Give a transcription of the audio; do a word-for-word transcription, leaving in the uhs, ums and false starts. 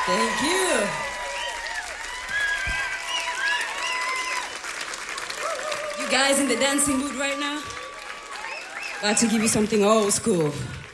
Thank you. You guys in the dancing mood right now? Got to give you something old school.